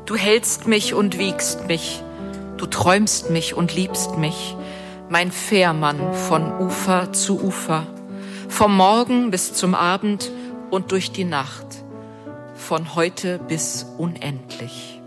Du hältst mich und wiegst mich, du träumst mich und liebst mich, mein Fährmann von Ufer zu Ufer, vom Morgen bis zum Abend und durch die Nacht, von heute bis unendlich.